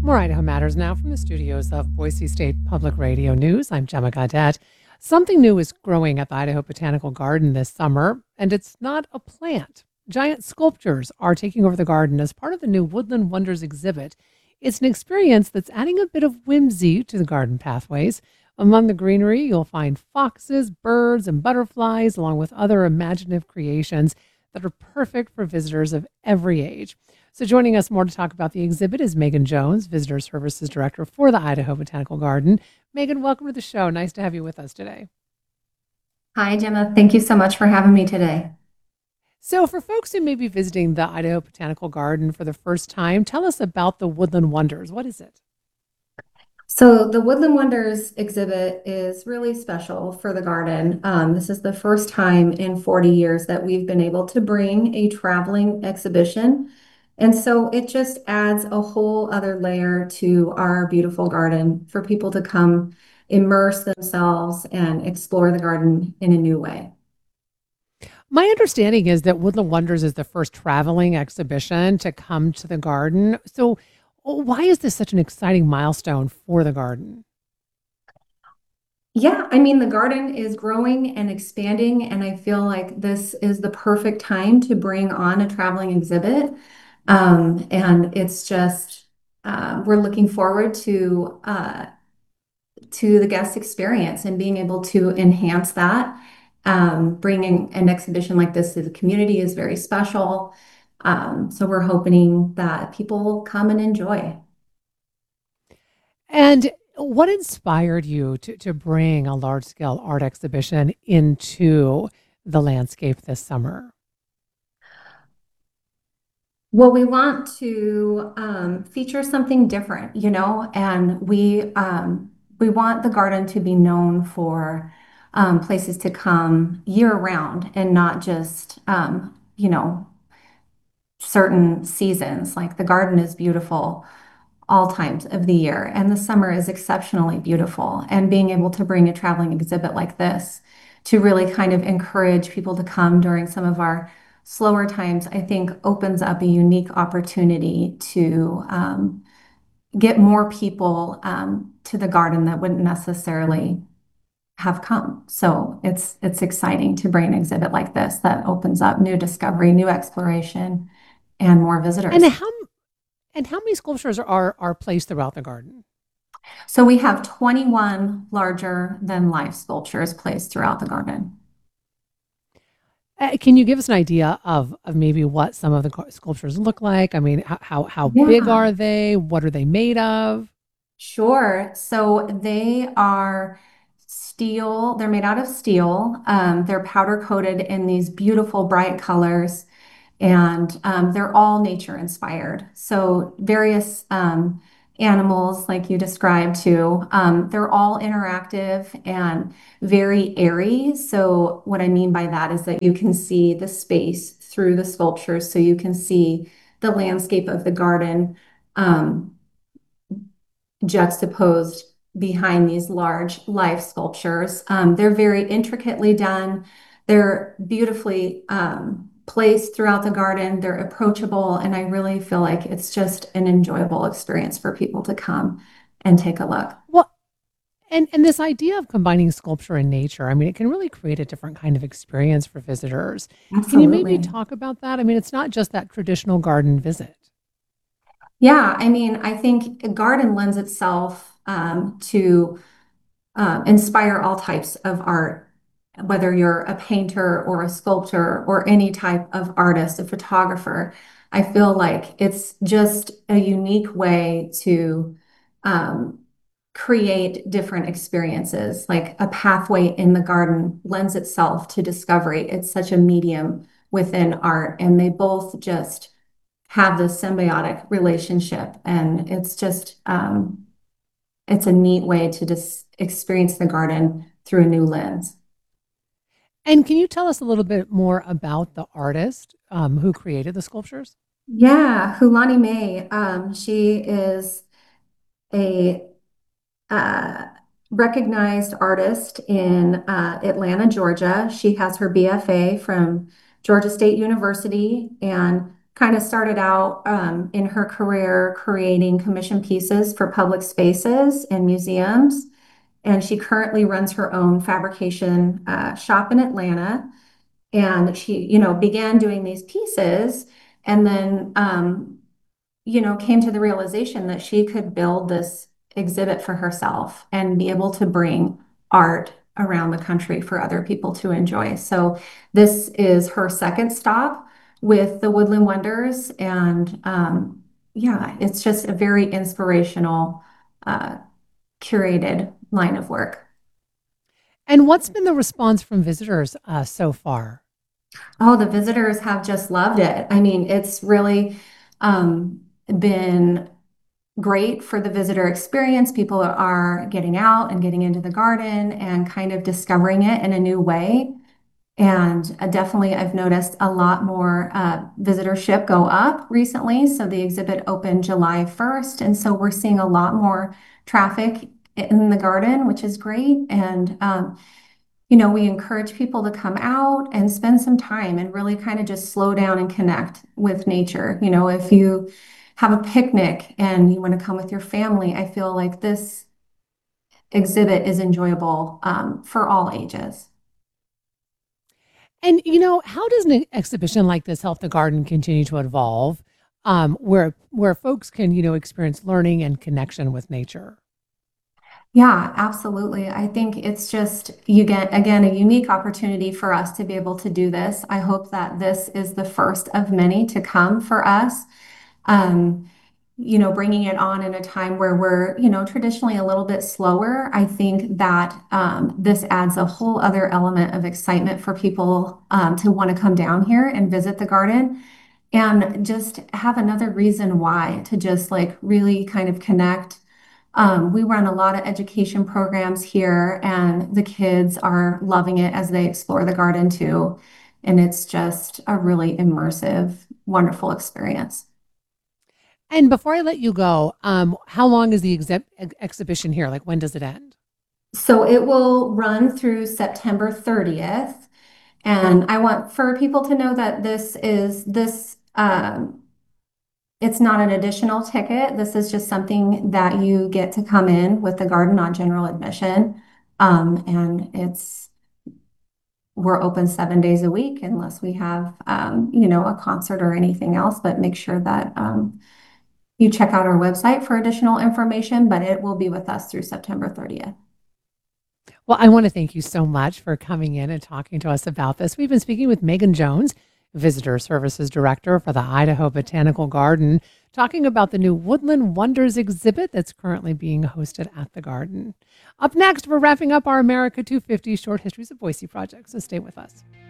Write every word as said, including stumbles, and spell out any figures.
More Idaho Matters now from the studios of Boise State Public Radio News. I'm Gemma Gaudette. Something new is growing at the Idaho Botanical Garden this summer, and it's not a plant. Giant sculptures are taking over the garden as part of the new Woodland Wonders exhibit. It's an experience that's adding a bit of whimsy to the garden pathways. Among the greenery, you'll find foxes, birds, and butterflies, along with other imaginative creations that are perfect for visitors of every age. So joining us more to talk about the exhibit is Megan Jones, Visitor Services Director for the Idaho Botanical Garden. Megan, welcome to the show. Nice to have you with us today. Hi, Gemma. Thank you so much for having me today. So for folks who may be visiting the Idaho Botanical Garden for the first time, tell us about the Woodland Wonders. What is it? So, the Woodland Wonders exhibit is really special for the garden. Um, this is the first time in forty years that we've been able to bring a traveling exhibition. And so it just adds a whole other layer to our beautiful garden for people to come immerse themselves and explore the garden in a new way. My understanding is that Woodland Wonders is the first traveling exhibition to come to the garden. So why is this such an exciting milestone for the garden? Yeah, I mean, the garden is growing and expanding, and I feel like this is the perfect time to bring on a traveling exhibit. Um, and it's just, uh, we're looking forward to uh, to the guest experience and being able to enhance that. Um, bringing an exhibition like this to the community is very special. Um, so we're hoping that people come and enjoy. And what inspired you to, to bring a large scale art exhibition into the landscape this summer? Well, we want to um, feature something different, you know, and we um, we want the garden to be known for um, places to come year round and not just um, you know, certain seasons. Like the garden is beautiful all times of the year, and the summer is exceptionally beautiful. And being able to bring a traveling exhibit like this to really kind of encourage people to come during some of our slower times, I think opens up a unique opportunity to um, get more people um, to the garden that wouldn't necessarily have come. So it's it's exciting to bring an exhibit like this that opens up new discovery, new exploration, and more And visitors. how and how many sculptures are are placed throughout the garden? So we have twenty-one larger than life sculptures placed throughout the garden. Uh, can you give us an idea of of maybe what some of the co- sculptures look like? I mean, how how, how big Yeah, are they? What are they made of? sure. So they are steel, they're made out of steel. Um, they're powder coated in these beautiful bright colors, and um, they're all nature inspired. So various um, animals, like you described too, um, they're all interactive and very airy. So what I mean by that is that you can see the space through the sculptures, so you can see the landscape of the garden um, juxtaposed behind these large life sculptures. Um, they're very intricately done. They're beautifully um, placed throughout the garden. They're approachable, and I really feel like it's just an enjoyable experience for people to come and take a look. Well, and and this idea of combining sculpture and nature, I mean, it can really create a different kind of experience for visitors. Can you maybe Absolutely. talk about that? I mean, it's not just that traditional garden visit. Yeah, I mean, I think a garden lends itself um, to um, inspire all types of art, whether you're a painter or a sculptor or any type of artist, a photographer. I feel like it's just a unique way to um, create different experiences. Like a pathway in the garden lends itself to discovery. It's such a medium within art, and they both just have this symbiotic relationship. And it's just, um, it's a neat way to just experience the garden through a new lens. And can you tell us a little bit more about the artist um, who created the sculptures? Yeah, Hulani May, um, she is a uh, recognized artist in uh, Atlanta, Georgia. She has her B F A from Georgia State University, and kind of started out um, in her career creating commission pieces for public spaces and museums. And she currently runs her own fabrication uh, shop in Atlanta. And she, you know, began doing these pieces and then, um, you know, came to the realization that she could build this exhibit for herself and be able to bring art around the country for other people to enjoy. So this is her second stop with the Woodland Wonders. And um, yeah, it's just a very inspirational, uh, curated line of work. And what's been the response from visitors uh, so far? Oh, the visitors have just loved it. I mean, it's really um, been great for the visitor experience. People are getting out and getting into the garden and kind of discovering it in a new way. And uh, definitely, I've noticed a lot more uh, visitorship go up recently. So the exhibit opened July first. And so we're seeing a lot more traffic in the garden, which is great. And um, you know, we encourage people to come out and spend some time and really kind of just slow down and connect with nature. You know, if you have a picnic and you want to come with your family, I feel like this exhibit is enjoyable um, for all ages. And, you know, how does an exhibition like this help the garden continue to evolve, um, where where folks can, you know, experience learning and connection with nature? Yeah, absolutely. I think it's just, you get, again, a unique opportunity for us to be able to do this. I hope that this is the first of many to come for us. Um, you know, bringing it on in a time where we're, you know, traditionally a little bit slower. I think that um, this adds a whole other element of excitement for people um, to want to come down here and visit the garden and just have another reason why to just like really kind of connect. Um, we run a lot of education programs here, and the kids are loving it as they explore the garden too. And it's just a really immersive, wonderful experience. And before I let you go, um, how long is the exhib- ex- exhibition here? Like, when does it end? So it will run through September thirtieth. And I want for people to know that this is this um, it's not an additional ticket. This is just something that you get to come in with the garden on general admission. Um, and it's we're open seven days a week unless we have um, you know, a concert or anything else. But make sure that um, you check out our website for additional information. But it will be with us through September thirtieth. Well, I want to thank you so much for coming in and talking to us about this. We've been speaking with Megan Jones, Visitor Services Director for the Idaho Botanical Garden, talking about the new Woodland Wonders exhibit that's currently being hosted at the garden. Up next, we're wrapping up our America two fifty Short Histories of Boise project, so stay with us.